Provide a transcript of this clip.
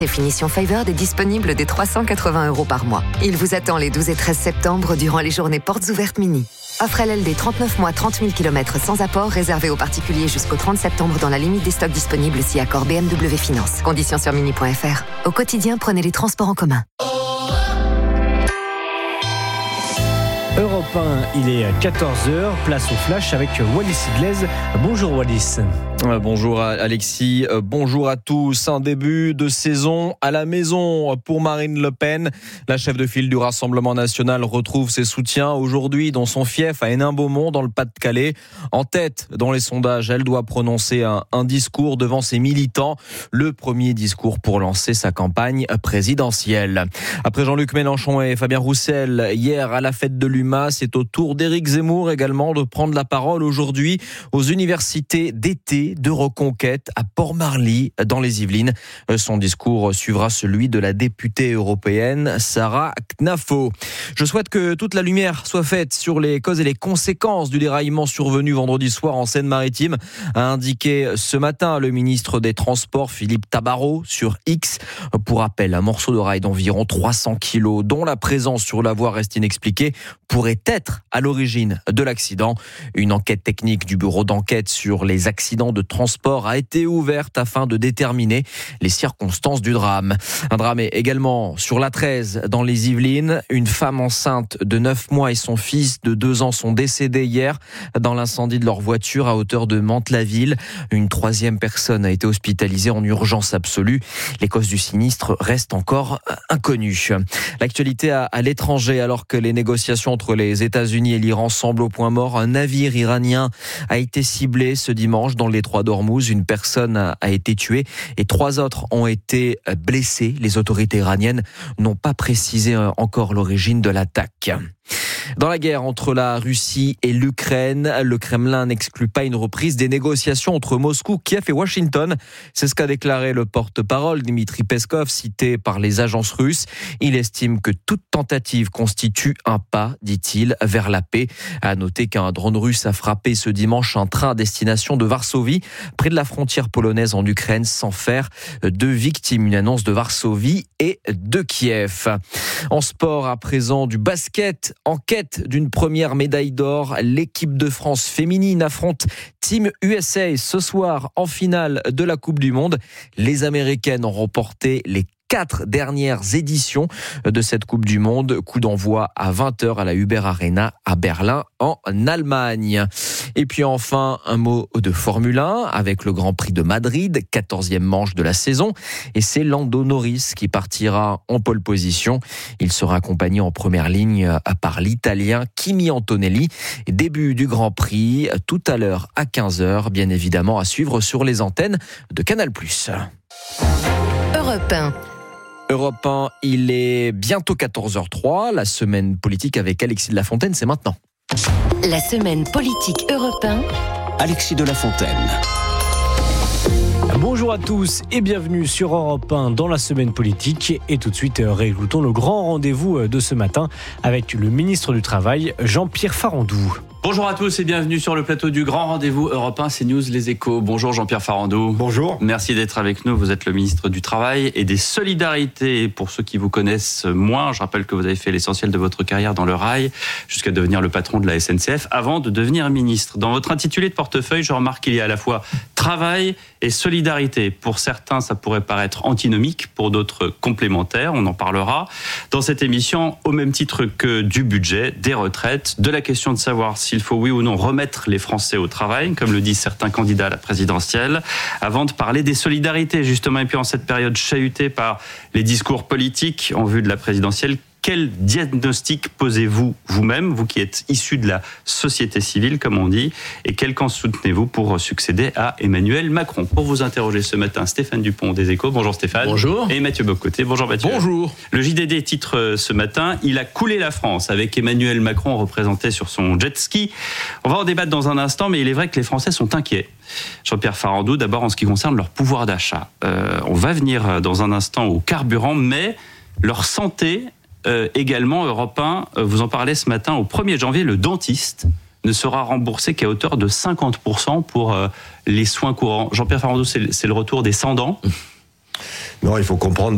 Définition Favored est disponible dès 380 € par mois. Il vous attend les 12 et 13 septembre durant les journées portes ouvertes mini. Offre LLD 39 mois, 30 000 km sans apport, réservé aux particuliers jusqu'au 30 septembre dans la limite des stocks disponibles si accord BMW Finance. Conditions sur mini.fr. Au quotidien, prenez les transports en commun. Europe 1, il est 14h, place au flash avec Wallis Iglaise. Bonjour Wallis. Bonjour Alexis, bonjour à tous. Un début de saison à la maison pour Marine Le Pen. La chef de file du Rassemblement national retrouve ses soutiens aujourd'hui dans son fief à Hénin-Beaumont dans le Pas-de-Calais. En tête dans les sondages, elle doit prononcer un discours devant ses militants. Le premier discours pour lancer sa campagne présidentielle. Après Jean-Luc Mélenchon et Fabien Roussel, hier à la fête de l'UMA, c'est au tour d'Éric Zemmour également de prendre la parole aujourd'hui aux universités d'été de Reconquête à Port-Marly dans les Yvelines. Son discours suivra celui de la députée européenne Sarah Knafo. Je souhaite que toute la lumière soit faite sur les causes et les conséquences du déraillement survenu vendredi soir en Seine-Maritime, a indiqué ce matin le ministre des Transports Philippe Tabarot sur X. Pour rappel, un morceau de rail d'environ 300 kilos dont la présence sur la voie reste inexpliquée pourrait être à l'origine de l'accident. Une enquête technique du bureau d'enquête sur les accidents de transport a été ouverte afin de déterminer les circonstances du drame. Un drame également sur l'A13 dans les Yvelines. Une femme enceinte de 9 mois et son fils de 2 ans sont décédés hier dans l'incendie de leur voiture à hauteur de Mantes-la-Ville. Une 3e personne a été hospitalisée en urgence absolue. Les causes du sinistre restent encore inconnues. L'actualité à l'étranger, alors que les négociations entre les États-Unis et l'Iran semblent au point mort, un navire iranien a été ciblé ce dimanche dans le détroit d'Ormuz. Une personne a été tuée et 3 autres ont été blessés. Les autorités iraniennes n'ont pas précisé encore l'origine de l'attaque. Dans la guerre entre la Russie et l'Ukraine, le Kremlin n'exclut pas une reprise des négociations entre Moscou, Kiev et Washington. C'est ce qu'a déclaré le porte-parole Dmitri Peskov, cité par les agences russes. Il estime que toute tentative constitue un pas, dit-il, vers la paix. À noter qu'un drone russe a frappé ce dimanche un train à destination de Varsovie, près de la frontière polonaise en Ukraine, sans faire 2 victimes. Une annonce de Varsovie et de Kiev. En sport, à présent, du basket. En quête d'une première médaille d'or, l'équipe de France féminine affronte Team USA ce soir en finale de la Coupe du Monde. Les Américaines ont remporté les 4 dernières éditions de cette Coupe du Monde. Coup d'envoi à 20h à la Uber Arena à Berlin en Allemagne. Et puis enfin, un mot de Formule 1 avec le Grand Prix de Madrid, 14e manche de la saison. Et c'est Lando Norris qui partira en pole position. Il sera accompagné en première ligne par l'Italien Kimi Antonelli. Début du Grand Prix tout à l'heure à 15h, bien évidemment à suivre sur les antennes de Canal+. Europe 1. Europe 1, il est bientôt 14h03. La semaine politique avec Alexis de la Fontaine, c'est maintenant. La semaine politique Europe 1. Alexis de la Fontaine. Bonjour à tous et bienvenue sur Europe 1 dans la semaine politique. Et tout de suite, réécoutons le grand rendez-vous de ce matin avec le ministre du Travail, Jean-Pierre Farandou. Bonjour à tous et bienvenue sur le plateau du grand rendez-vous Europe 1 CNews Les Échos. Bonjour Jean-Pierre Farandou. Bonjour. Merci d'être avec nous. Vous êtes le ministre du Travail et des Solidarités. Pour ceux qui vous connaissent moins, je rappelle que vous avez fait l'essentiel de votre carrière dans le rail jusqu'à devenir le patron de la SNCF avant de devenir ministre. Dans votre intitulé de portefeuille, je remarque qu'il y a à la fois travail et solidarité. Pour certains, ça pourrait paraître antinomique, pour d'autres complémentaires. On en parlera dans cette émission au même titre que du budget, des retraites, de la question de savoir s'il faut oui ou non remettre les Français au travail, comme le disent certains candidats à la présidentielle, avant de parler des solidarités, justement. Et puis en cette période chahutée par les discours politiques en vue de la présidentielle, quel diagnostic posez-vous vous-même, vous qui êtes issu de la société civile, comme on dit, et quel camp soutenez-vous pour succéder à Emmanuel Macron? Pour vous interroger ce matin, Stéphane Dupont des Échos. Bonjour Stéphane. Bonjour. Et Mathieu Bocoté. Bonjour Mathieu. Bonjour. Le JDD titre ce matin, il a coulé la France, avec Emmanuel Macron représenté sur son jet ski. On va en débattre dans un instant, mais il est vrai que les Français sont inquiets. Jean-Pierre Farandou, d'abord en ce qui concerne leur pouvoir d'achat. On va venir dans un instant au carburant, mais leur santé également. Europe 1, vous en parlez ce matin, au 1er janvier, le dentiste ne sera remboursé qu'à hauteur de 50% pour les soins courants. Jean-Pierre Farandou, c'est le retour des sans-dents. Non, il faut comprendre